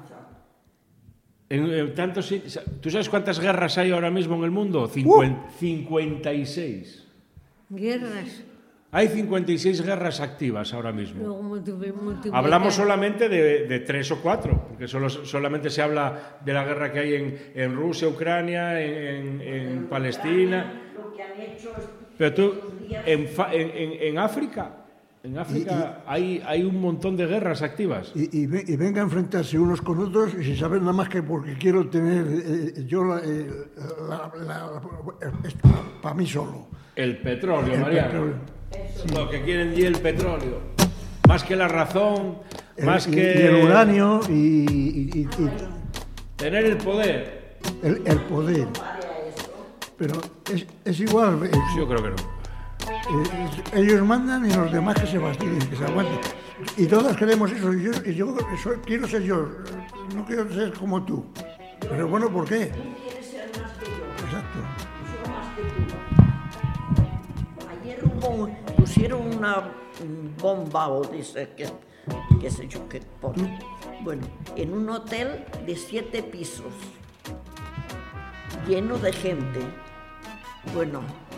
¿Tú sabes cuántas guerras hay ahora mismo en el mundo? 56. Guerras. Hay 56 guerras activas ahora mismo. Hablamos solamente de 3 o 4, porque solamente se habla de la guerra que hay en Rusia, Ucrania, en Palestina. Pero tú, en África hay un montón de guerras activas. Y venga a enfrentarse unos con otros y sin saber nada más que porque quiero tener para mí solo. El petróleo, Mariano. Lo que quieren y el petróleo. Más que la razón, más que... Y el uranio y tener el poder. El poder. Pero es igual. Yo creo que no. Ellos mandan y los demás que se fastidien, que se aguanten. Y todos queremos eso. Y yo quiero ser yo. No quiero ser como tú. Pero bueno, ¿por qué? Tú quieres ser más que yo. Exacto. Yo soy más que tú. Ayer pusieron una bomba o dice que sé yo qué. Bueno, en un hotel de 7 pisos, lleno de gente. Bueno,